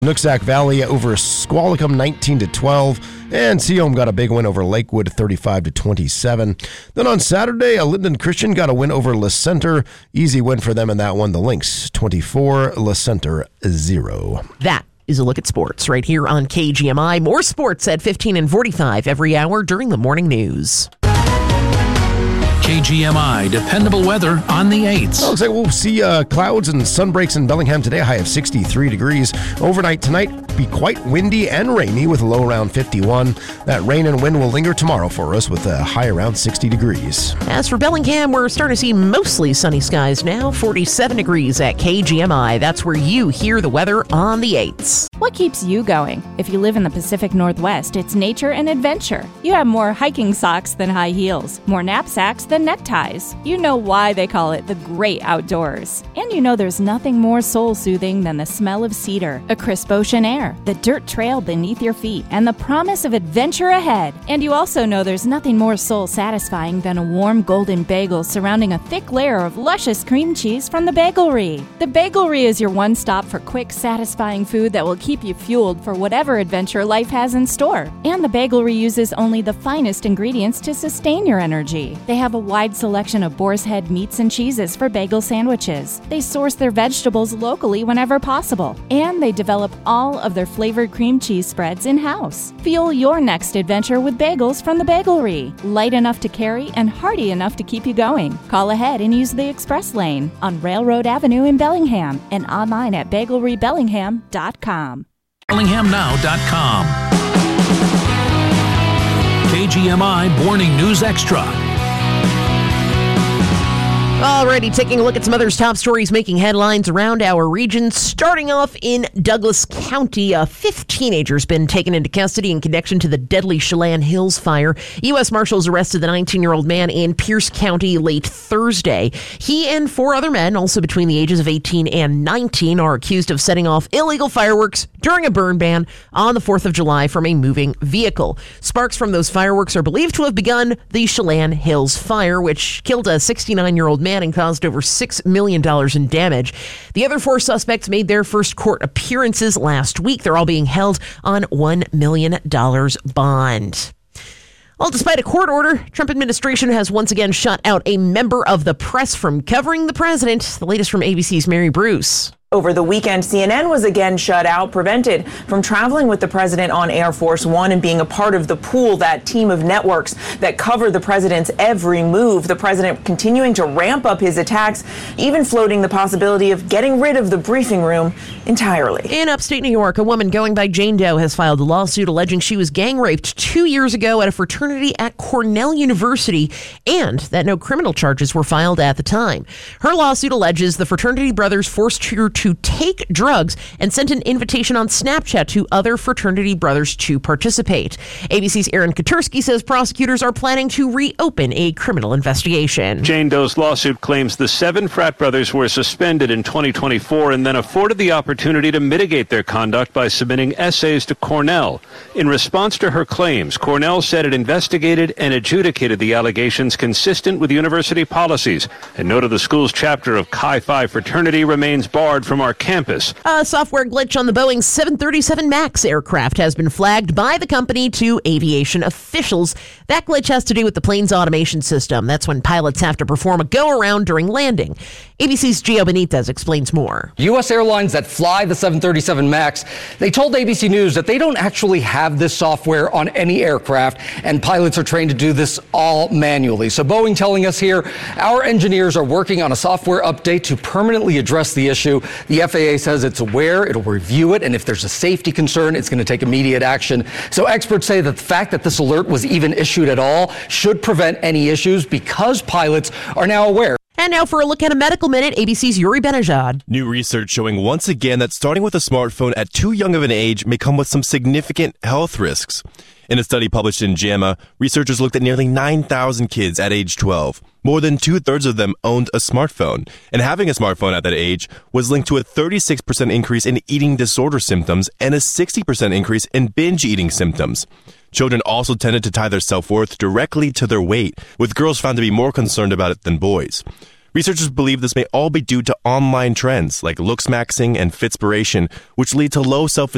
Nooksack Valley over Squalicum 19-12, and Seaholm got a big win over Lakewood 35-27. Then on Saturday, Linden Christian got a win over Le Center. Easy win for them in that one. The Lynx 24, Le Center 0. That is a look at sports right here on KGMI. More sports at 15 and 45 every hour during the morning news. KGMI dependable weather on the 8s. Well, looks like we'll see clouds and sun breaks in Bellingham today, a high of 63 degrees. Overnight tonight, be quite windy and rainy with a low around 51. That rain and wind will linger tomorrow for us with a high around 60 degrees. As for Bellingham, we're starting to see mostly sunny skies now, 47 degrees at KGMI. That's where you hear the weather on the 8s. What keeps you going? If you live in the Pacific Northwest, it's nature and adventure. You have more hiking socks than high heels, more knapsacks than neckties. You know why they call it the great outdoors. And you know there's nothing more soul-soothing than the smell of cedar, a crisp ocean air, the dirt trail beneath your feet, and the promise of adventure ahead. And you also know there's nothing more soul-satisfying than a warm golden bagel surrounding a thick layer of luscious cream cheese from the Bagelry. The Bagelry is your one stop for quick, satisfying food that will keep you fueled for whatever adventure life has in store. And the Bagelry uses only the finest ingredients to sustain your energy. They have a wide selection of boar's head meats and cheeses for bagel sandwiches. They source their vegetables locally whenever possible. And they develop all of their flavored cream cheese spreads in-house. Fuel your next adventure with bagels from the Bagelry. Light enough to carry and hearty enough to keep you going. Call ahead and use the express lane on Railroad Avenue in Bellingham and online at BagelryBellingham.com. BellinghamNow.com. KGMI Morning News Extra. Alrighty, taking a look at some other top stories making headlines around our region. Starting off in Douglas County, 5 teenagers been taken into custody in connection to the deadly Chelan Hills fire. U.S. Marshals arrested the 19-year-old man in Pierce County late Thursday. He and 4 other men, also between the ages of 18 and 19, are accused of setting off illegal fireworks during a burn ban on the 4th of July from a moving vehicle. Sparks from those fireworks are believed to have begun the Chelan Hills fire, which killed a 69-year-old man and caused over $6 million in damage. The other 4 suspects made their first court appearances last week. They're all being held on $1 million bond. Well, despite a court order, Trump administration has once again shut out a member of the press from covering the president. The latest from ABC's Mary Bruce. Over the weekend, CNN was again shut out, prevented from traveling with the president on Air Force One and being a part of the pool, that team of networks that cover the president's every move. The president continuing to ramp up his attacks, even floating the possibility of getting rid of the briefing room entirely. In upstate New York, a woman going by Jane Doe has filed a lawsuit alleging she was gang raped 2 years ago at a fraternity at Cornell University and that no criminal charges were filed at the time. Her lawsuit alleges the fraternity brothers forced her to take drugs and sent an invitation on Snapchat to other fraternity brothers to participate. ABC's Aaron Katursky says prosecutors are planning to reopen a criminal investigation. Jane Doe's lawsuit claims the 7 frat brothers were suspended in 2024 and then afforded the opportunity to mitigate their conduct by submitting essays to Cornell. In response to her claims, Cornell said it investigated and adjudicated the allegations consistent with university policies and noted the school's chapter of Chi Phi fraternity remains barred from our campus. A software glitch on the Boeing 737 MAX aircraft has been flagged by the company to aviation officials. That glitch has to do with the plane's automation system. That's when pilots have to perform a go-around during landing. ABC's Gio Benitez explains more. U.S. airlines that fly the 737 MAX, they told ABC News that they don't actually have this software on any aircraft, and pilots are trained to do this all manually. So Boeing telling us here, our engineers are working on a software update to permanently address the issue. The FAA says it's aware, it'll review it, and if there's a safety concern, it's going to take immediate action. So experts say that the fact that this alert was even issued at all should prevent any issues because pilots are now aware. And now for a look at a medical minute, ABC's Yuri Benajad. New research showing once again that starting with a smartphone at too young of an age may come with some significant health risks. In a study published in JAMA, researchers looked at nearly 9,000 kids at age 12. More than 2/3 of them owned a smartphone, and having a smartphone at that age was linked to a 36% increase in eating disorder symptoms and a 60% increase in binge eating symptoms. Children also tended to tie their self-worth directly to their weight, with girls found to be more concerned about it than boys. Researchers believe this may all be due to online trends like looks maxing and fitspiration, which lead to low self-esteem